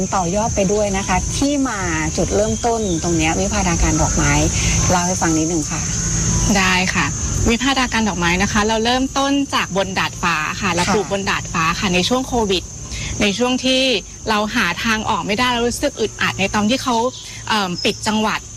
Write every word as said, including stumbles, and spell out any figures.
ต่อยอดไปด้วยนะคะที่มาจุดเริ่มต้นตรงนี้วิภาดาการดอกไม้เล่าให้ฟังนิดหนึ่งค่ะได้ค่ะวิภาดาการดอกไม้นะคะเราเริ่มต้นจากบนดาดฟ้าค่ะเราปลูกบนดาดฟ้าค่ะในช่วงโควิดในช่วงที่เราหาทางออกไม่ได้เรารู้สึกอึดอัดในตอนที่เขาปิดจังหวัด